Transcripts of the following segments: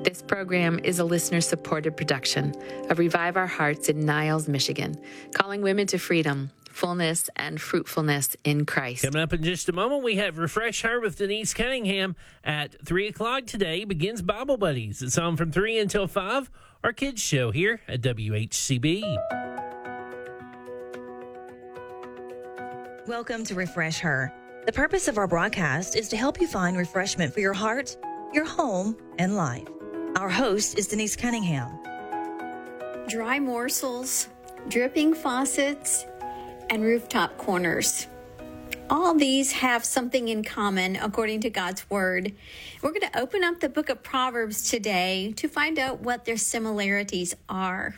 This program is a listener-supported production of Revive Our Hearts in Niles, Michigan, calling women to freedom, fullness, and fruitfulness in Christ. Coming up in just a moment, we have Refresh Her with Denise Cunningham. At 3 o'clock today begins Bible Buddies. It's on from 3 until 5, our kids show here at WHCB. Welcome to Refresh Her. The purpose of our broadcast is to help you find refreshment for your heart, your home, and life. Our host is Denise Cunningham. Dry morsels, dripping faucets, and rooftop corners. All these have something in common according to God's Word. We're going to open up the book of Proverbs today to find out what their similarities are.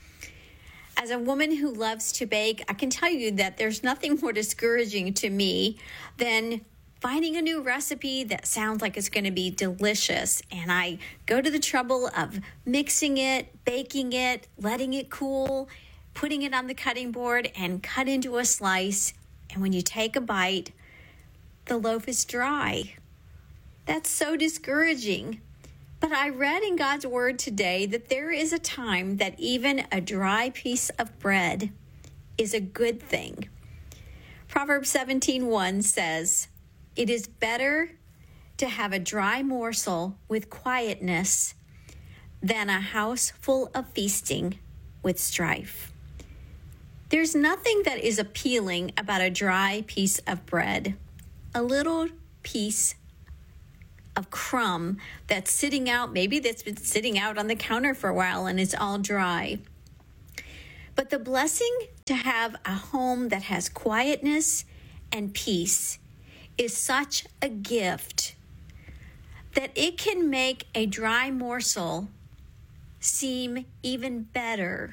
As a woman who loves to bake, I can tell you that there's nothing more discouraging to me than finding a new recipe that sounds like it's going to be delicious. And I go to the trouble of mixing it, baking it, letting it cool, putting it on the cutting board and cut into a slice. And when you take a bite, the loaf is dry. That's so discouraging. But I read in God's Word today that there is a time that even a dry piece of bread is a good thing. Proverbs 17:1 says, "It is better to have a dry morsel with quietness than a house full of feasting with strife." There's nothing that is appealing about a dry piece of bread, a little piece of crumb that's sitting out, maybe that's been sitting out on the counter for a while and it's all dry. But the blessing to have a home that has quietness and peace is such a gift that it can make a dry morsel seem even better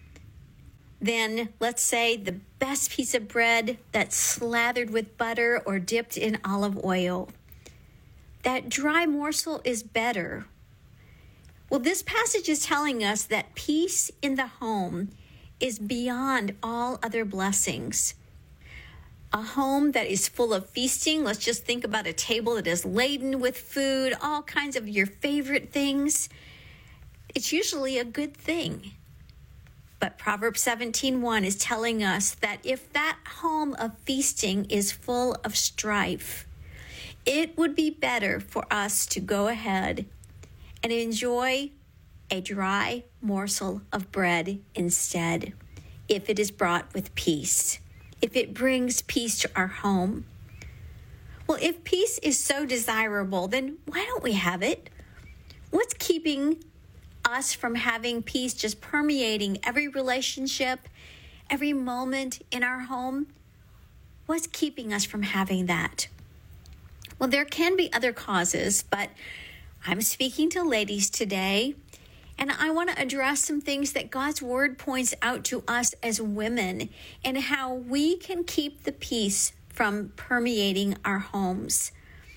than, let's say, the best piece of bread that's slathered with butter or dipped in olive oil. That dry morsel is better. Well, this passage is telling us that peace in the home is beyond all other blessings. A home that is full of feasting, let's just think about a table that is laden with food, all kinds of your favorite things. It's usually a good thing. But Proverbs 17:1 is telling us that if that home of feasting is full of strife, it would be better for us to go ahead and enjoy a dry morsel of bread instead, if it is brought with peace, if it brings peace to our home. Well, if peace is so desirable, then why don't we have it? What's keeping us from having peace just permeating every relationship, every moment in our home? What's keeping us from having that? Well, there can be other causes, but I'm speaking to ladies today, and I want to address some things that God's Word points out to us as women and how we can keep the peace from permeating our homes.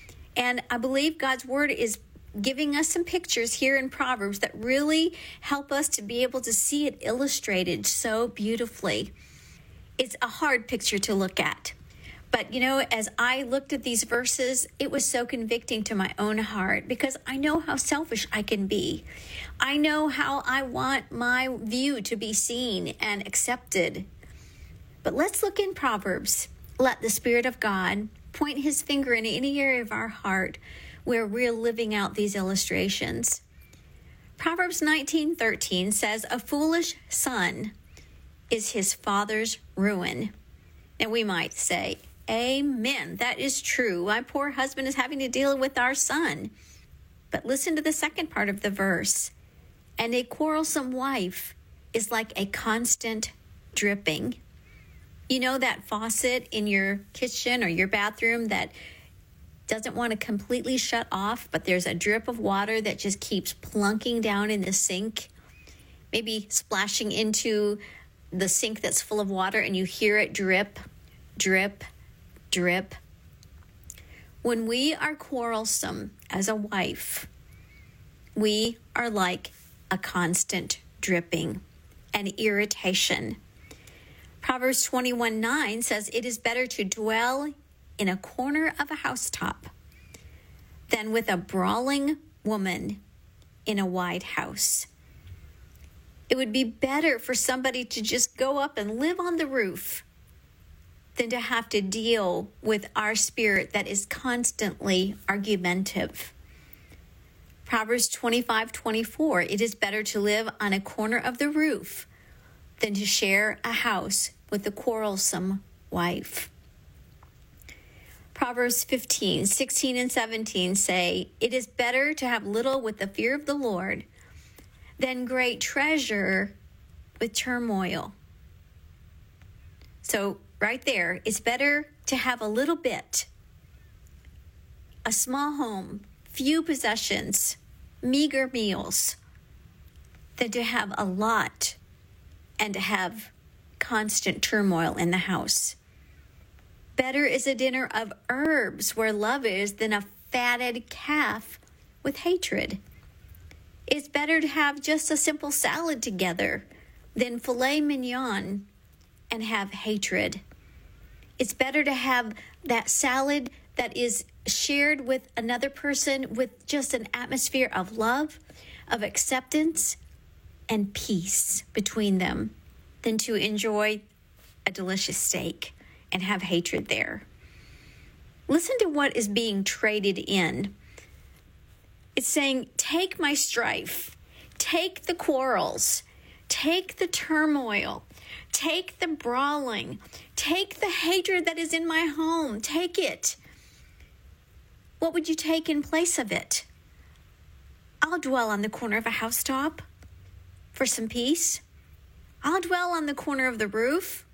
And I believe God's Word is giving us some pictures here in Proverbs that really help us to be able to see it illustrated so beautifully. It's a hard picture to look at. But, as I looked at these verses, it was so convicting to my own heart because I know how selfish I can be. I know how I want my view to be seen and accepted. But let's look in Proverbs. Let the Spirit of God point his finger in any area of our heart where we're living out these illustrations. Proverbs 19:13 says, "A foolish son is his father's ruin." And we might say, amen, that is true. My poor husband is having to deal with our son. But listen to the second part of the verse. "And a quarrelsome wife is like a constant dripping." You know that faucet in your kitchen or your bathroom that doesn't want to completely shut off, but there's a drip of water that just keeps plunking down in the sink, maybe splashing into the sink that's full of water, and you hear it drip, drip, drip. When we are quarrelsome as a wife, we are like a constant dripping and irritation. Proverbs 21:9 says, "It is better to dwell in a corner of a housetop than with a brawling woman in a wide house. It would be better for somebody to just go up and live on the roof than to have to deal with our spirit that is constantly argumentative. Proverbs 25:24, it is better to live on a corner of the roof than to share a house with a quarrelsome wife. Proverbs 15:16 and 17 say, it is better to have little with the fear of the Lord than great treasure with turmoil. So right there, it's better to have a little bit, a small home, few possessions, meager meals, than to have a lot and to have constant turmoil in the house. Better is a dinner of herbs where love is than a fatted calf with hatred. It's better to have just a simple salad together than filet mignon and have hatred. It's better to have that salad that is shared with another person with just an atmosphere of love, of acceptance, and peace between them than to enjoy a delicious steak and have hatred there. Listen to what is being traded in. It's saying, take my strife, take the quarrels, take the turmoil, take the brawling, take the hatred that is in my home, take it. What would you take in place of it? I'll dwell on the corner of a housetop for some peace. I'll dwell on the corner of the roof